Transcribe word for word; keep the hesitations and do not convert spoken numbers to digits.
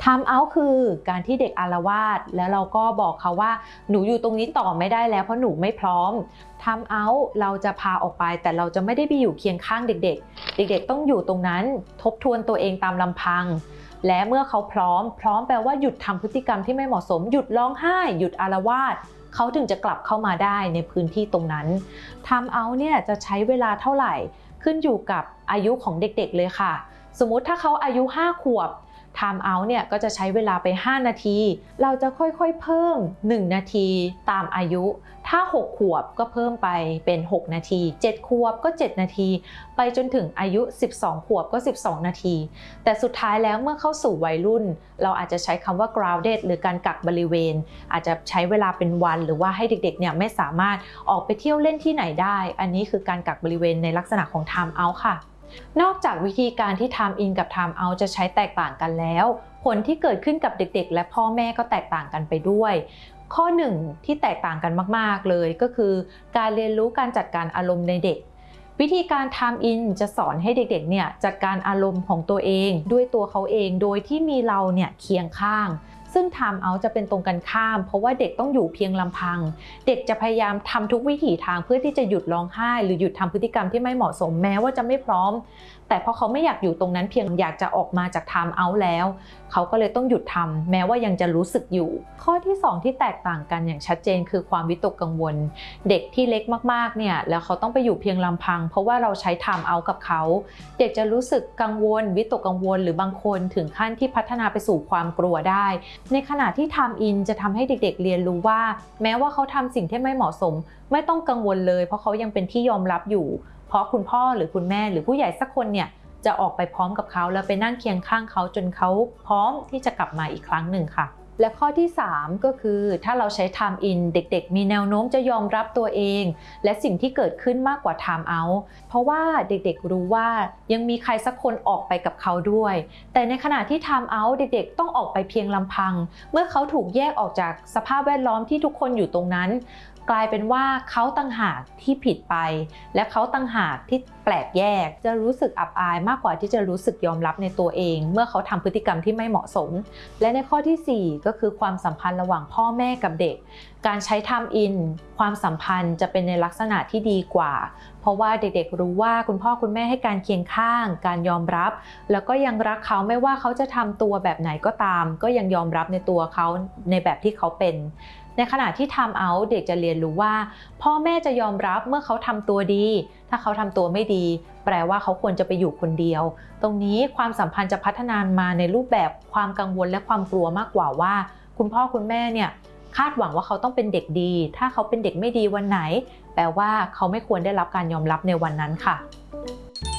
time out คือการที่เด็กอาละวาดแล้วเราก็บอกเขาว่าหนูอยู่ตรงนี้ต่อไม่ได้แล้วเพราะหนูไม่พร้อม time out เราจะพาออกไปแต่เราจะไม่ได้ไปอยู่เคียงข้างเด็กๆเด็กๆต้องอยู่ตรงนั้นทบทวนตัวเองตามลำพังและเมื่อเขาพร้อมพร้อมแปลว่าหยุดทำพฤติกรรมที่ไม่เหมาะสมหยุดร้องไห้หยุดอาละวาดเขาถึงจะกลับเข้ามาได้ในพื้นที่ตรงนั้น time out เนี่ยจะใช้เวลาเท่าไหร่ขึ้นอยู่กับอายุของเด็กๆเลยค่ะสมมุติถ้าเขาอายุห้าขวบtime out เนี่ยก็จะใช้เวลาไปห้านาทีเราจะค่อยๆเพิ่มหนึ่งนาทีตามอายุถ้าหกขวบก็เพิ่มไปเป็นหกนาทีเจ็ดขวบก็เจ็ดนาทีไปจนถึงอายุสิบสองขวบก็สิบสองนาทีแต่สุดท้ายแล้วเมื่อเข้าสู่วัยรุ่นเราอาจจะใช้คำว่า grounded หรือการกักบริเวณอาจจะใช้เวลาเป็นวันหรือว่าให้เด็กๆเนี่ยไม่สามารถออกไปเที่ยวเล่นที่ไหนได้อันนี้คือการกักบริเวณในลักษณะของ time out ค่ะนอกจากวิธีการที่ time in กับ time out จะใช้แตกต่างกันแล้วผลที่เกิดขึ้นกับเด็กๆและพ่อแม่ก็แตกต่างกันไปด้วยข้อหนึ่งที่แตกต่างกันมากๆเลยก็คือการเรียนรู้การจัดการอารมณ์ในเด็กวิธีการ time in จะสอนให้เด็กๆเนี่ยจัดการอารมณ์ของตัวเองด้วยตัวเขาเองโดยที่มีเราเนี่ยเคียงข้างซึ่ง time out จะเป็นตรงกันข้ามเพราะว่าเด็กต้องอยู่เพียงลำพังเด็กจะพยายามทำทุกวิถีทางเพื่อที่จะหยุดร้องไห้หรือหยุดทำพฤติกรรมที่ไม่เหมาะสมแม้ว่าจะไม่พร้อมแต่พอเขาไม่อยากอยู่ตรงนั้นเพียงอยากจะออกมาจาก time out แล้วเขาก็เลยต้องหยุดทำแม้ว่ายังจะรู้สึกอยู่ข้อที่สองที่แตกต่างกันอย่างชัดเจนคือความวิตกกังวลเด็กที่เล็กมากๆเนี่ยแล้วเขาต้องไปอยู่เพียงลำพังเพราะว่าเราใช้ time out กับเขาเด็กจะรู้สึกกังวลวิตกกังวลหรือบางคนถึงขั้นที่พัฒนาไปสู่ความกลัวได้ในขณะที่ time in จะทำให้เด็กๆเรียนรู้ว่าแม้ว่าเขาทำสิ่งที่ไม่เหมาะสมไม่ต้องกังวลเลยเพราะเขายังเป็นที่ยอมรับอยู่เพราะคุณพ่อหรือคุณแม่หรือผู้ใหญ่สักคนเนี่ยจะออกไปพร้อมกับเขาแล้วไปนั่งเคียงข้างเขาจนเขาพร้อมที่จะกลับมาอีกครั้งหนึ่งค่ะและข้อที่สามก็คือถ้าเราใช้ time in เด็กๆมีแนวโน้มจะยอมรับตัวเองและสิ่งที่เกิดขึ้นมากกว่า time out เพราะว่าเด็กๆรู้ว่ายังมีใครสักคนออกไปกับเขาด้วยแต่ในขณะที่ time out เด็กๆต้องออกไปเพียงลำพังเมื่อเขาถูกแยกออกจากสภาพแวดล้อมที่ทุกคนอยู่ตรงนั้นกลายเป็นว่าเขาต่างหากที่ผิดไปและเขาต่างหากที่แปลกแยกจะรู้สึกอับอายมากกว่าที่จะรู้สึกยอมรับในตัวเองเมื่อเขาทำพฤติกรรมที่ไม่เหมาะสมและในข้อที่สี่ก็คือความสัมพันธ์ระหว่างพ่อแม่กับเด็กการใช้ time in ความสัมพันธ์จะเป็นในลักษณะที่ดีกว่าเพราะว่าเด็กๆรู้ว่าคุณพ่อคุณแม่ให้การเคียงข้างการยอมรับแล้วก็ยังรักเขาไม่ว่าเขาจะทำตัวแบบไหนก็ตามก็ยังยอมรับในตัวเขาในแบบที่เขาเป็นในขณะที่ time out เด็กจะเรียนรู้ว่าพ่อแม่จะยอมรับเมื่อเขาทำตัวดีถ้าเขาทำตัวไม่ดีแปลว่าเขาควรจะไปอยู่คนเดียวตรงนี้ความสัมพันธ์จะพัฒนามาในรูปแบบความกังวลและความกลัวมากกว่าว่าคุณพ่อคุณแม่เนี่ยคาดหวังว่าเขาต้องเป็นเด็กดีถ้าเขาเป็นเด็กไม่ดีวันไหนแปลว่าเขาไม่ควรได้รับการยอมรับในวันนั้นค่ะ